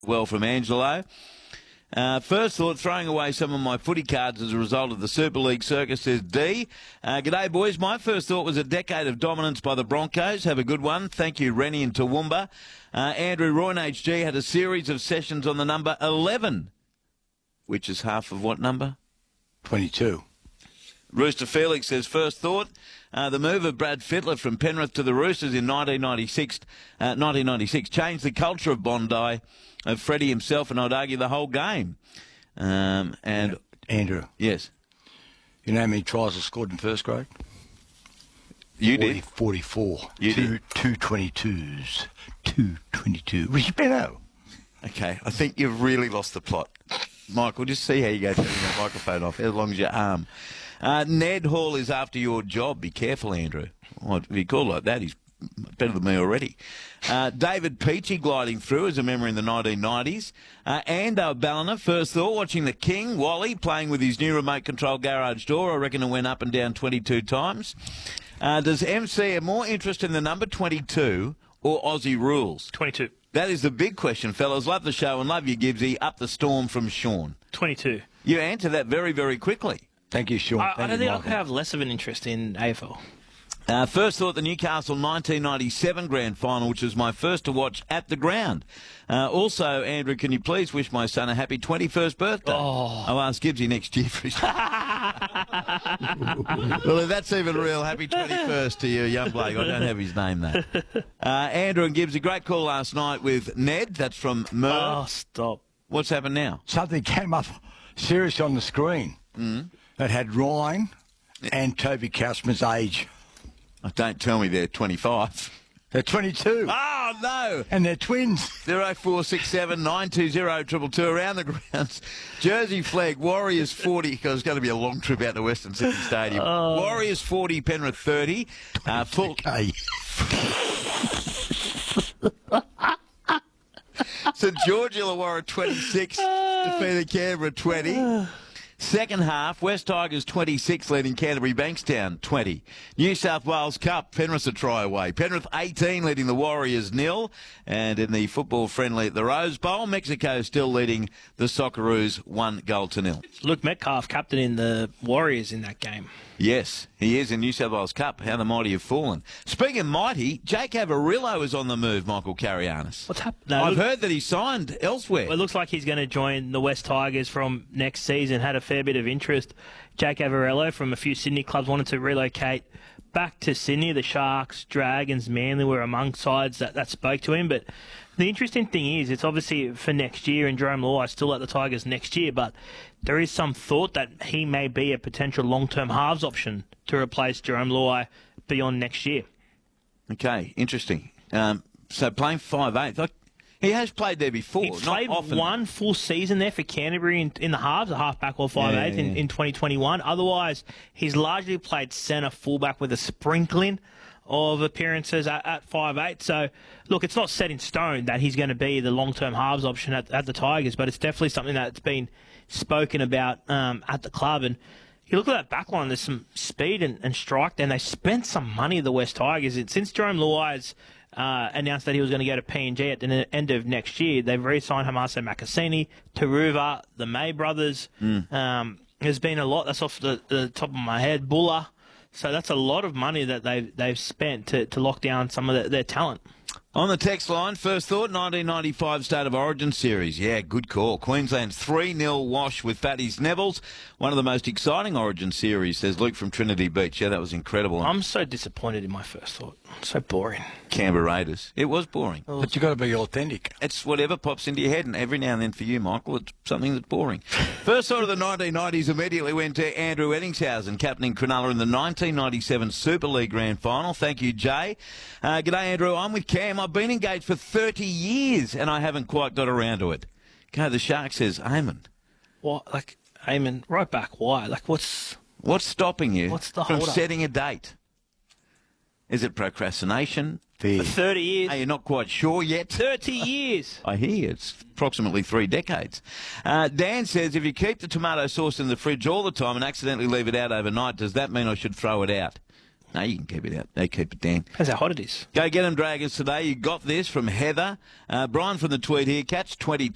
Well from Angelo. First thought, throwing away some of my footy cards as a result of the Super League circus, says D. G'day, boys. My first thought was a decade of dominance by the Broncos. Have a good one. Thank you, Rennie and Toowoomba. Andrew Roy and HG had a series of sessions on the number 11, which is half of what number? 22. Rooster Felix says, first thought, the move of Brad Fittler from Penrith to the Roosters in 1996 changed the culture of Bondi, of Freddie himself, and I'd argue the whole game. And Andrew. Yes. You know how many tries I scored in first grade? You did. 44. You did. 222s. 222. Richie Benno. Okay, I think you've really lost the plot. Michael, just see how you go turning the microphone off, as long as your arm. Ned Hall is after your job. Be careful, Andrew. Oh, if you call like that, he's better than me already. David Peachy gliding through as a member in the 1990s. Ando Ballina, first thought, watching the King, Wally, playing with his new remote control garage door. I reckon it went up and down 22 times. Does MC have more interest in the number 22 or Aussie rules? 22. That is the big question, fellas. Love the show and love you, Gibbsy. Up the storm from Sean. 22. You answer that very, very quickly. Thank you, Sean. I don't think I could have less of an interest in AFL. First thought, the Newcastle 1997 Grand Final, which was my first to watch at the ground. Also, Andrew, can you please wish my son a happy 21st birthday? Oh. I'll ask Gibbsy next year for his... Well, if that's even real, happy 21st to you, young bloke. I don't have his name, though. Andrew and Gibbsy, great call last night with Ned. That's from Merv. Oh, stop. What's happened now? Something came up serious on the screen that had Ryan and Toby Kausman's age. Oh, don't tell me they're 25. They're 22. Oh, no. And they're twins. 0467 920 222 around the grounds. Jersey flag, Warriors 40, because it's going to be a long trip out to Western Sydney Stadium. Warriors 40, Penrith 30. Full... St George Illawarra 26, defeated Canberra 20. Second half, West Tigers 26, leading Canterbury Bankstown 20. New South Wales Cup, Penrith a try away. Penrith 18, leading the Warriors 0. And in the football friendly at the Rose Bowl, Mexico still leading the Socceroos 1-0. Luke Metcalf, captain in the Warriors in that game. Yes, he is in New South Wales Cup. How the mighty have fallen. Speaking of mighty, Jake Avarillo is on the move, Michael Carianis. What's happened? No, I've heard that he signed elsewhere. Well, it looks like he's going to join the West Tigers from next season. Had a fair bit of interest. Jake Avarillo from a few Sydney clubs wanted to relocate back to Sydney. The Sharks, Dragons, Manly were among sides that spoke to him. But the interesting thing is, it's obviously for next year, and Jerome Luai is still at the Tigers next year, but there is some thought that he may be a potential long-term halves option to replace Jerome Luai beyond next year. Okay, interesting. So playing 5'8", he has played there before. He played not often. one full season there for Canterbury in the halves, a half-back or 5'8" in 2021. Otherwise, he's largely played centre fullback with a sprinkling of appearances at 5'8". So, look, it's not set in stone that he's going to be the long-term halves option at the Tigers, but it's definitely something that's been spoken about at the club. And you look at that back line, there's some speed and strike there, and they spent some money at the West Tigers. Since Jerome Luai's announced that he was going to go to PNG at the end of next year, they've re-signed Hamase Makasini, Taruva, the May brothers. There's been a lot, that's off the top of my head, Buller. So that's a lot of money that they've spent to lock down some of their talent. On the text line, first thought, 1995 State of Origin series. Yeah, good call. Queensland's 3-0 wash with Fatty's Neville's. One of the most exciting Origin series, says Luke from Trinity Beach. Yeah, that was incredible. I'm so disappointed in my first thought. So boring. Canberra Raiders. It was boring. But you've got to be authentic. It's whatever pops into your head, and every now and then for you, Michael, it's something that's boring. First thought of the 1990s immediately went to Andrew Eddingshausen, captaining Cronulla in the 1997 Super League Grand Final. Thank you, Jay. G'day, Andrew. I'm with Cam. I've been engaged for 30 years, and I haven't quite got around to it. Okay, the Shark says, Eamon. What? Like, Eamon, right back, why? Like, what's stopping you the from hold-up? setting a date? Is it procrastination? For 30 years. Are you not quite sure yet? 30 years. I hear it's approximately 3 decades. Dan says, if you keep the tomato sauce in the fridge all the time and accidentally leave it out overnight, does that mean I should throw it out? No, you can keep it out. They keep it, Dan. Depends how hot it is. Go get them, Dragons, today. You got this from Heather. Brian from the tweet here. Catch 22.